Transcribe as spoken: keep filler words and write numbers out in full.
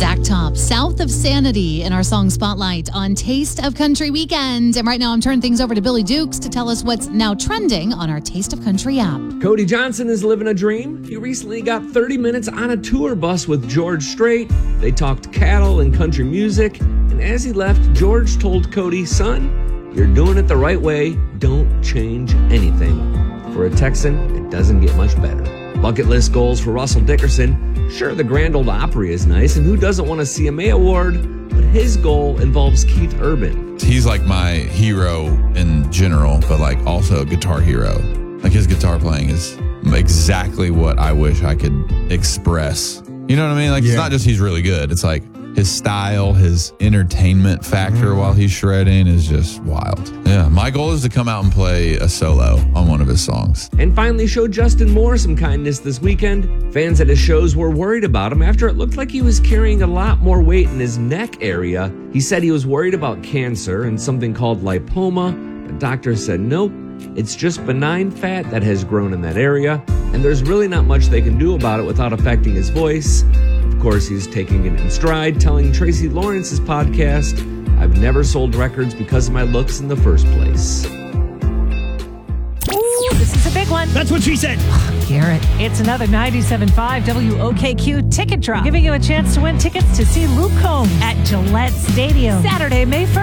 Zach Top, South of Sanity in our song Spotlight on Taste of Country Weekend. And right now I'm turning things over to Billy Dukes to tell us what's now trending on our Taste of Country app. Cody Johnson is living a dream. He recently got thirty minutes on a tour bus with George Strait. They talked cattle and country music. And as he left, George told Cody, son, you're doing it the right way. Don't change anything. For a Texan, it doesn't get much better. Bucket list goals for Russell Dickerson. Sure, the Grand Ole Opry is nice, and who doesn't want a C M A award? But his goal involves Keith Urban. He's like my hero in general, but like also a guitar hero. Like his guitar playing is exactly what I wish I could express. You know what I mean? Like yeah. It's not just he's really good. It's like his style, his entertainment factor mm-hmm. while he's shredding is just wild. Yeah, my goal is to come out and play a solo on one of his songs. And finally showed Justin Moore some kindness this weekend. Fans at his shows were worried about him after it looked like he was carrying a lot more weight in his neck area. He said he was worried about cancer and something called lipoma. The doctor said nope, it's just benign fat that has grown in that area, and there's really not much they can do about it without affecting his voice. Of course, he's taking it in stride, telling Tracy Lawrence's podcast, I've never sold records because of my looks in the first place. Ooh, this is a big one. That's what she said. Garrett. It's another ninety-seven point five W O K Q ticket drop, giving you a chance to win tickets to see Luke Combs at Gillette Stadium Saturday, May first.